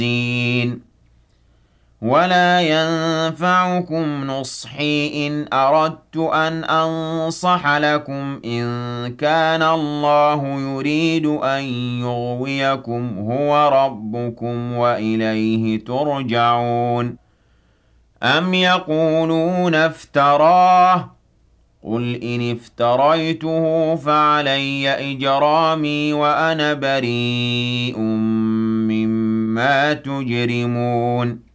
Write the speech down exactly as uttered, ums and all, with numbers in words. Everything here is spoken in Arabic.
ولا ينفعكم نصحي إن أردت أن أنصح لكم إن كان الله يريد أن يغويكم هو ربكم وإليه ترجعون. أم يقولون افتراه قل إن افتريته فعلي إجرامي وأنا بريء مما تجرمون